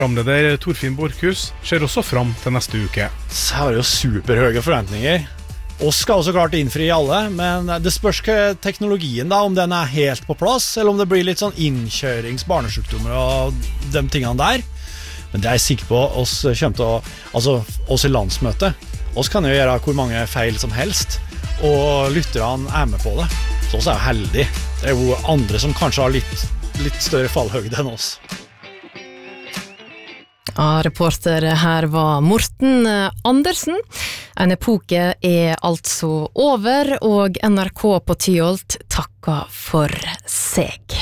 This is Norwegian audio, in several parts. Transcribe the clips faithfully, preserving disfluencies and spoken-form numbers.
Programleder Torfinn Borchhus ser også fram til neste uke. Så har jo superhøye forventninger. Oss skal også klart innfri alle, men det spørs hva teknologien da, om den er helt på plass, eller om det blir litt sånn innkjørings, barnesjukdommer og de tingene der. Men det er jeg sikker på, oss kommer til å, altså oss i landsmøtet, oss kan jo gjøre hvor mange feil som helst, og lytterne er med på det. Så oss er jo heldige. Det er jo andre som kanskje har litt, litt større fallhøyde enn oss. Ja, reporter her var Morten Andersen. En epoke er altså over, og N R K på Tyholt takker for seg.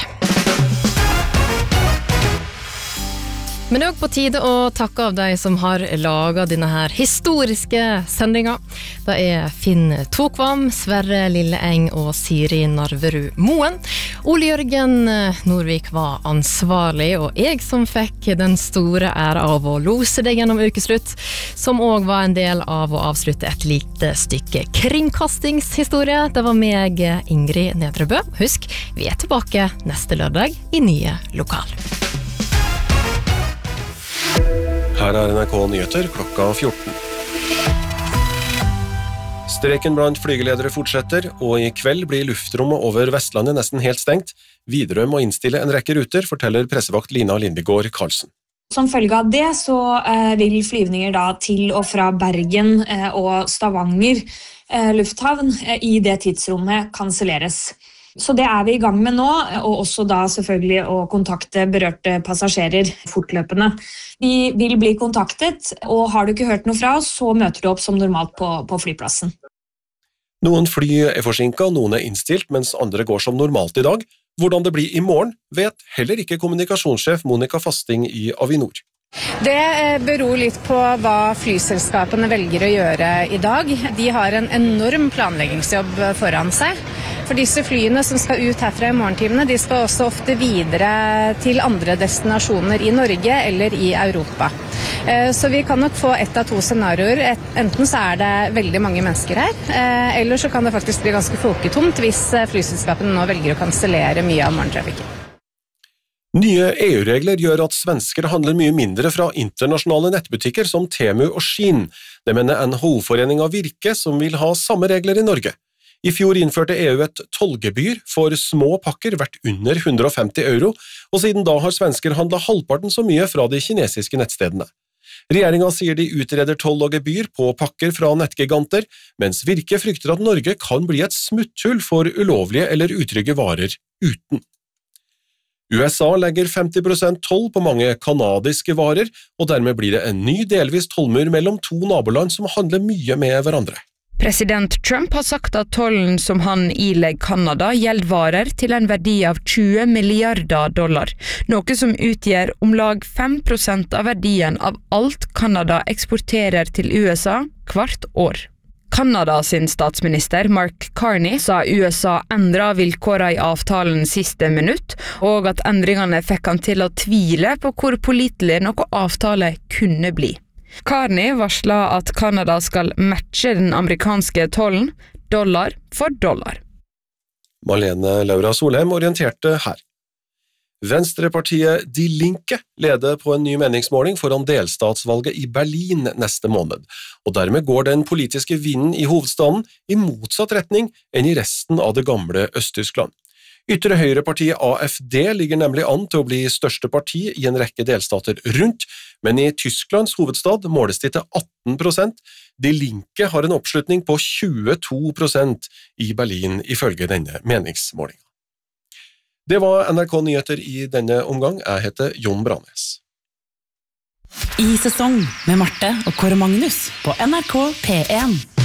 Men det er også på tide å takke av de som har laget denne her historiske sendingen. Det er Finn Tokvam, Sverre Lilleeng og Siri Narverud Moen. Ole Jørgen Norvik var ansvarlig, og jeg som fikk den store ære av å lose deg gjennom ukeslutt, som også var en del av å avslutte et lite stykke kringkastingshistorie. Det var meg, Ingrid Nedrebø. Husk, vi er tilbake neste lørdag i nye lokal. Her er N R K Nyheter klokka fjorten. Streken blant flygeledere fortsetter, og i kveld blir luftrommet over Vestlandet nesten helt stengt. Widerøe må innstille en rekke ruter, forteller pressevakt Lina Lindegård Karlsen. Som følge av det så eh, vil flyvninger da til og fra Bergen eh, og Stavanger eh, lufthavn eh, i det tidsrommet kanselleres. Så det er vi i gang med nå, og også da selvfølgelig å kontakte berørte passasjerer fortløpende. Vi vil bli kontaktet, og har du ikke hørt noe fra oss, så møter du opp som normalt på, på flyplassen. Noen fly er forsinket, noen er innstilt, mens andre går som normalt i dag. Hvordan det blir i morgen, vet heller ikke kommunikasjonssjef Monica Fasting i Avinor. Det beror litt på hva flyselskapene velger å gjøre i dag. De har en enorm planleggingsjobb foran seg. For disse flyene som skal ut herfra i morgentimene, de skal også ofte videre til andre destinasjoner i Norge eller i Europa. Så vi kan nok få ett av to scenarioer. Enten så er det veldig mange mennesker her, eller så kan det faktisk bli ganske folketomt hvis flyselskapene nå velger å kansellere mye av morgentrafikken. Nye E U-regler gjør at svensker handler mye mindre fra internasjonale nettbutikker som Temu og Shein. Det mener N H O-foreningen Virke, som vil ha samme regler i Norge. I fjor innførte E U et tollgebyr for små pakker verdt under hundre og femti euro, og siden da har svensker handlet halvparten så mye fra de kinesiske nettstedene. Regjeringen sier de utreder toll og gebyr på pakker fra nettgiganter, mens Virke frykter at Norge kan bli et smutthull for ulovlige eller utrygge varer uten. U S A legger femti prosent toll på mange kanadiske varer, og dermed blir det en ny delvis tollmur mellom to naboland som handler mye med hverandre. President Trump har sagt at tollen som han ilegger Kanada gjelder varer til en verdi av tjue milliarder dollar, noe som utgjør om lag fem prosent av verdien av alt Kanada eksporterer til U S A hvert år. Kanada sin statsminister Mark Carney sa U S A endret vilkårene i avtalen siste minutt, og at endringene fikk han til å tvile på hvor pålitelig noe avtale kunne bli. Carney varslet at Kanada skal matche den amerikanske tollen, dollar for dollar. Malene Laura Solheim orienterte her. Venstrepartiet Die Linke leder på en ny meningsmåling foran delstatsvalget i Berlin neste måned, og dermed går den politiske vinden i hovedstaden i motsatt retning enn i resten av det gamle Øst-Tyskland. Ytre høyrepartiet A F D ligger nemlig an til å bli største parti i en rekke delstater rundt, men i Tysklands hovedstad måles de til atten prosent. Die Linke har en oppslutning på tjueto prosent i Berlin ifølge denne meningsmålingen. Det var N R K Nyheter i denne omgang. Jeg heter Jon Branes. I sesong med Marte og Kåre Magnus på N R K P en.